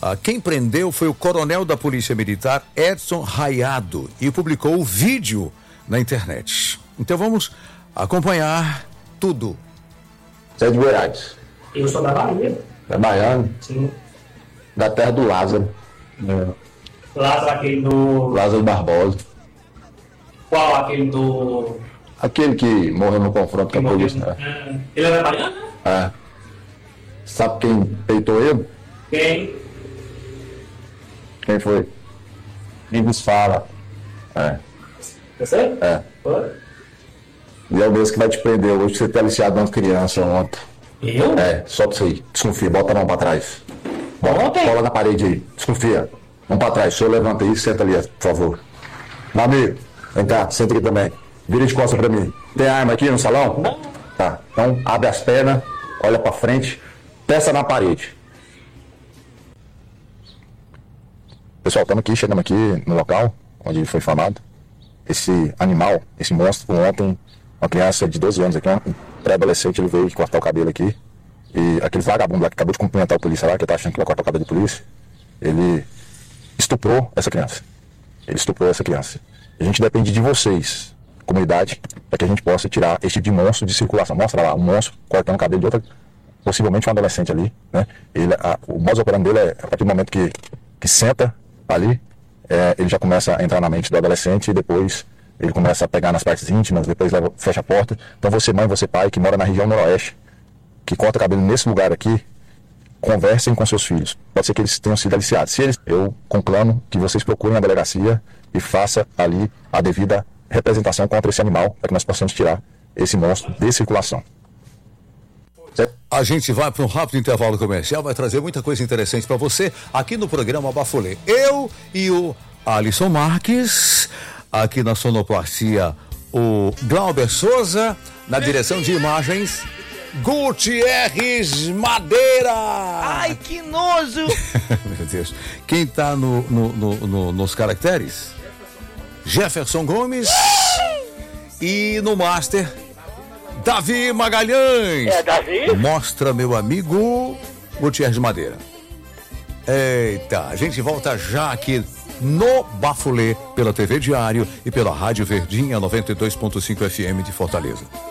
Quem prendeu foi o coronel da Polícia Militar, Edson Raiado, e publicou o vídeo na internet. Então vamos acompanhar tudo. Você é de Goiás? Eu sou da Bahia. É baiano? Sim. Da terra do Lázaro. Lázaro, aquele do... Lázaro Barbosa. Qual? Aquele do... Aquele que morreu no confronto com a polícia, né? Ele era baiano, né? É. Sabe quem peitou ele? Quem? Quem foi? Quem vos fala. É. Você? É. Foi? E é o mesmo que vai te prender hoje, que você ter aliciado uma criança ontem. Eu? É, solta isso aí. Desconfia, bota a mão pra trás. Ontem? Cola na parede aí. Desconfia. Mão pra trás. O senhor levanta aí e senta ali, por favor. Meu amigo, vem cá, senta aqui também. Vira de costas pra mim. Tem arma aqui no salão? Não. Tá. Então abre as pernas, olha pra frente, testa na parede. Pessoal, chegamos aqui no local onde foi falado. Esse animal, esse monstro, ontem, uma criança de 12 anos aqui, um pré-adolescente, ele veio cortar o cabelo aqui. E aquele vagabundo lá que acabou de cumprimentar o polícia lá, que tá achando que vai cortar o cabelo de polícia, ele estuprou essa criança. E a gente depende de vocês, comunidade, para que a gente possa tirar esse tipo de monstro de circulação. Mostra lá, um monstro cortando o cabelo de outra, possivelmente um adolescente ali, né? O modus operandi dele é a partir do momento que senta ali, ele já começa a entrar na mente do adolescente e depois ele começa a pegar nas partes íntimas, depois fecha a porta. Então você mãe, você pai, que mora na região noroeste, que corta cabelo nesse lugar aqui, conversem com seus filhos. Pode ser que eles tenham sido aliciados. Eu conclamo que vocês procurem a delegacia e faça ali a devida representação contra esse animal, para que nós possamos tirar esse monstro de circulação. A gente vai para um rápido intervalo comercial, vai trazer muita coisa interessante para você aqui no programa Bafulê. Eu e o Alisson Marques, aqui na sonoplastia o Glauber Souza, na direção de imagens Gutierrez Madeira. Ai, que nojo! Meu Deus. Quem está nos caracteres? Jefferson Gomes. E no Master, Davi Magalhães. É, Davi? Mostra, meu amigo Gutierrez Madeira. Eita, a gente volta já aqui no Bafulê, pela TV Diário e pela Rádio Verdinha 92.5 FM de Fortaleza.